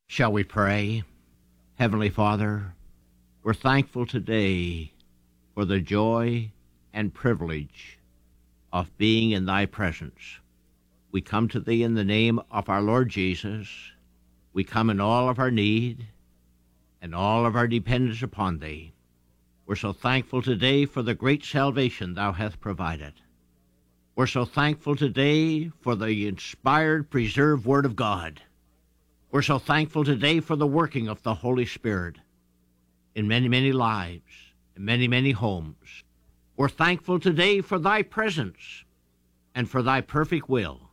Shall we pray? Heavenly Father, we're thankful today for the joy and privilege of being in thy presence. We come to thee in the name of our Lord Jesus. We come in all of our need and all of our dependence upon thee. We're so thankful today for the great salvation thou hast provided. We're so thankful today for the inspired, preserved Word of God. We're so thankful today for the working of the Holy Spirit in many, many lives, in many, many homes. We're thankful today for thy presence and for thy perfect will.